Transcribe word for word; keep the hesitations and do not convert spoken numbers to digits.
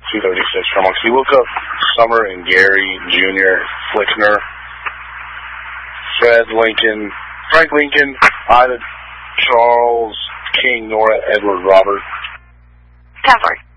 two thirty-six from Moxie. You look up Summer and Gary Junior Flickner, Fred Lincoln, Frank Lincoln, Ida Charles King, Nora Edward Robert. ten four.